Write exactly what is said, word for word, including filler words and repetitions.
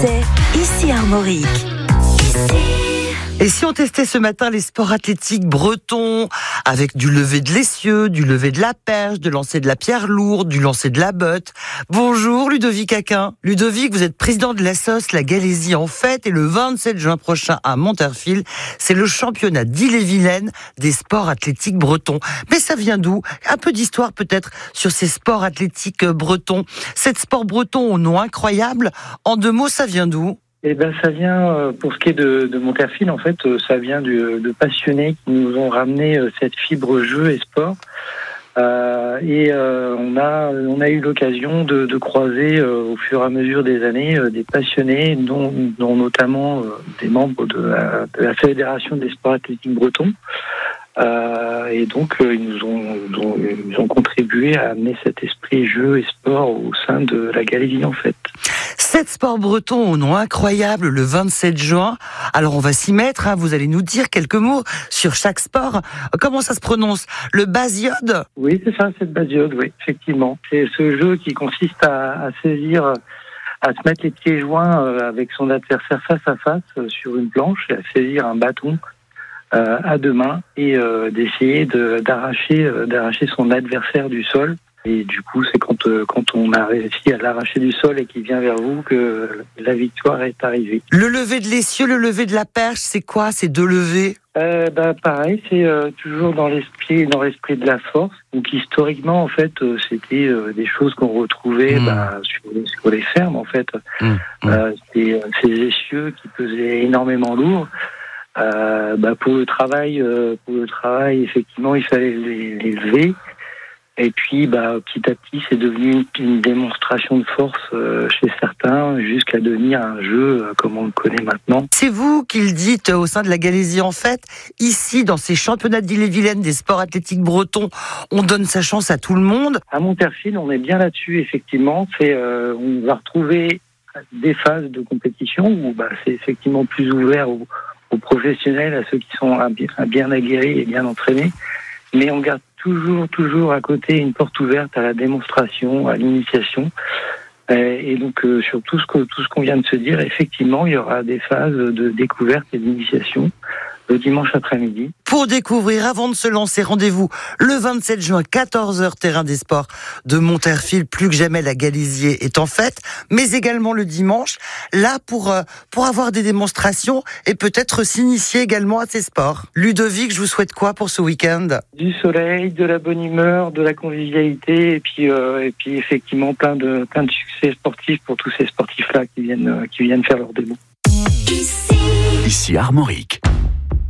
c'est ici Armorique. Et si on testait ce matin les sports athlétiques bretons avec du lever de l'essieu, du lever de la perche, de lancer de la pierre lourde, du lancer de la botte. Bonjour Ludovic Aquin. Ludovic, vous êtes président de l'A S O S La Galésie en fête et le vingt-sept juin prochain à Monterfil, c'est le championnat d'Ille-et-Vilaine des sports athlétiques bretons. Mais ça vient d'où ? Un peu d'histoire peut-être sur ces sports athlétiques bretons. Ces sports bretons au nom incroyable, en deux mots, ça vient d'où ? Eh ben, ça vient, pour ce qui est de, de Monterfil, en fait, ça vient du, de passionnés qui nous ont ramené cette fibre jeu et sport. Euh, et euh, on a, on a eu l'occasion de, de croiser euh, au fur et à mesure des années euh, des passionnés, dont, dont notamment euh, des membres de la, de la Fédération des sports athlétiques bretons. Euh, et donc, euh, ils, nous ont, nous ont, ils nous ont contribué à amener cet esprit jeu et sport au sein de la Galésie, en fait. Sept sports bretons au nom incroyable le vingt-sept juin. Alors on va s'y mettre, hein. Vous allez nous dire quelques mots sur chaque sport. Comment ça se prononce ? Le basiode ? Oui, c'est ça, c'est le basiode, oui, effectivement. C'est ce jeu qui consiste à, à saisir, à se mettre les pieds joints euh, avec son adversaire face à face euh, sur une planche et à saisir un bâton euh, à deux mains et euh, d'essayer de, d'arracher, euh, d'arracher son adversaire du sol. Et du coup, c'est quand, euh, quand on a réussi à l'arracher du sol et qu'il vient vers vous que la victoire est arrivée. Le lever de l'essieu, le lever de la perche, c'est quoi ces deux levées ? euh, bah, Pareil, c'est euh, toujours dans l'esprit, dans l'esprit de la force. Donc historiquement, en fait, euh, c'était euh, des choses qu'on retrouvait mmh. bah, sur, les, sur les fermes, en fait. Mmh. Euh, c'est, ces essieux qui pesaient énormément lourd. Euh, bah, pour le travail, euh, pour le travail, effectivement, il fallait les, les lever. Et puis, bah, petit à petit, c'est devenu une, une démonstration de force euh, chez certains, jusqu'à devenir un jeu euh, comme on le connaît maintenant. C'est vous qui le dites au sein de la Galésie en fait. Ici, dans ces championnats d'Ille-et-Vilaine des sports athlétiques bretons, on donne sa chance à tout le monde. À Monterfil, on est bien là-dessus, effectivement. C'est, euh, on va retrouver des phases de compétition où bah, c'est effectivement plus ouvert aux, aux professionnels, à ceux qui sont bien, bien aguerris et bien entraînés. Mais on garde toujours, toujours à côté une porte ouverte à la démonstration, à l'initiation. Et donc, euh, sur tout ce, que, tout ce qu'on vient de se dire, effectivement, il y aura des phases de découverte et d'initiation le dimanche après-midi. Pour découvrir, avant de se lancer, rendez-vous le vingt-sept juin, quatorze heures, terrain des sports de Monterfil. Plus que jamais, la Galésie est en fête, mais également le dimanche, là pour, euh, pour avoir des démonstrations et peut-être s'initier également à ces sports. Ludovic, je vous souhaite quoi pour ce week-end ? Du soleil, de la bonne humeur, de la convivialité et puis, euh, et puis effectivement plein de, plein de succès sportifs pour tous ces sportifs-là qui viennent, euh, qui viennent faire leur démo. Ici, Ici Armorique.